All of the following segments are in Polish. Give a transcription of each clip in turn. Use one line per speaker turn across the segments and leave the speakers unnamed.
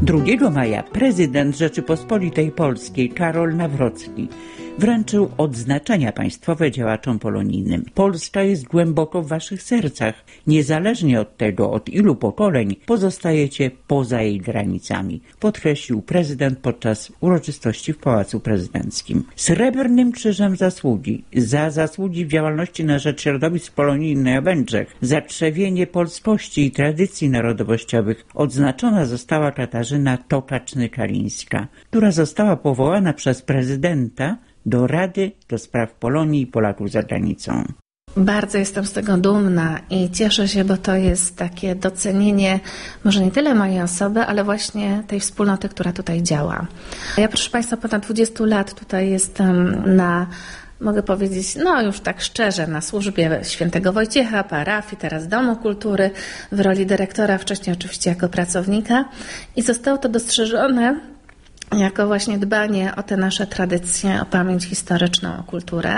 2 maja prezydent Rzeczypospolitej Polskiej Karol Nawrocki wręczył odznaczenia państwowe działaczom polonijnym. Polska jest głęboko w waszych sercach, niezależnie od tego, od ilu pokoleń pozostajecie poza jej granicami, podkreślił prezydent podczas uroczystości w Pałacu Prezydenckim. Srebrnym Krzyżem Zasługi za zasługi w działalności na rzecz środowisk polonijnych na Węgrzech, za trzewienie polskości i tradycji narodowościowych odznaczona została Katarzyna Tokaczny-Kalińska, która została powołana przez prezydenta do Rady do Spraw Polonii i Polaków za granicą.
Bardzo jestem z tego dumna i cieszę się, bo to jest takie docenienie może nie tyle mojej osoby, ale właśnie tej wspólnoty, która tutaj działa. Ja, proszę Państwa, ponad 20 lat tutaj jestem mogę powiedzieć, już tak szczerze, na służbie Świętego Wojciecha, parafii, teraz Domu Kultury, w roli dyrektora, wcześniej oczywiście jako pracownika i zostało to dostrzeżone jako właśnie dbanie o te nasze tradycje, o pamięć historyczną, o kulturę.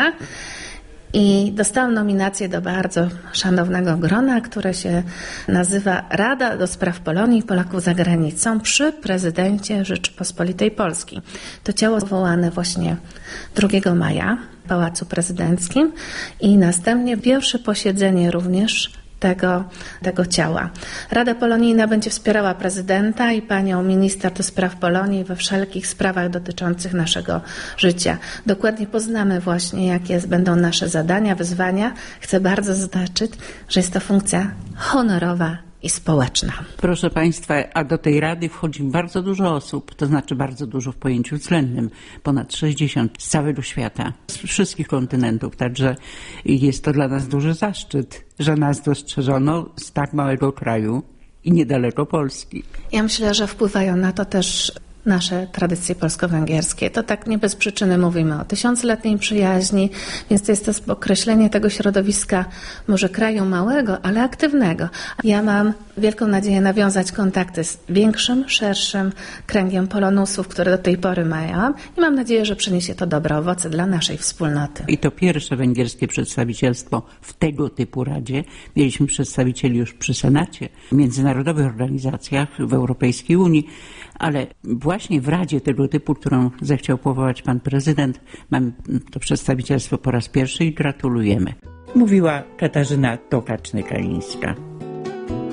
I dostałam nominację do bardzo szanownego grona, które się nazywa Rada do Spraw Polonii i Polaków za granicą przy prezydencie Rzeczypospolitej Polskiej. To ciało powołane właśnie 2 maja w Pałacu Prezydenckim i następnie pierwsze posiedzenie również tego ciała. Rada Polonijna będzie wspierała prezydenta i panią minister do spraw Polonii we wszelkich sprawach dotyczących naszego życia. Dokładnie poznamy właśnie, jakie będą nasze zadania, wyzwania. Chcę bardzo zaznaczyć, że jest to funkcja honorowa i społeczna.
Proszę Państwa, a do tej Rady wchodzi bardzo dużo osób, to znaczy bardzo dużo w pojęciu względnym, ponad 60 z całego świata, z wszystkich kontynentów, także jest to dla nas duży zaszczyt, że nas dostrzeżono z tak małego kraju i niedaleko Polski.
Ja myślę, że wpływają na to też nasze tradycje polsko-węgierskie. To tak nie bez przyczyny mówimy o tysiącletniej przyjaźni, więc to jest to określenie tego środowiska może kraju małego, ale aktywnego. Ja mam wielką nadzieję nawiązać kontakty z większym, szerszym kręgiem polonusów, które do tej pory mają i mam nadzieję, że przyniesie to dobre owoce dla naszej wspólnoty.
I to pierwsze węgierskie przedstawicielstwo w tego typu Radzie. Mieliśmy przedstawicieli już przy Senacie, w międzynarodowych organizacjach, w Europejskiej Unii, ale właśnie w Radzie tego typu, którą zechciał powołać pan prezydent, mamy to przedstawicielstwo po raz pierwszy i gratulujemy. Mówiła Katarzyna Tokaczny-Kalińska.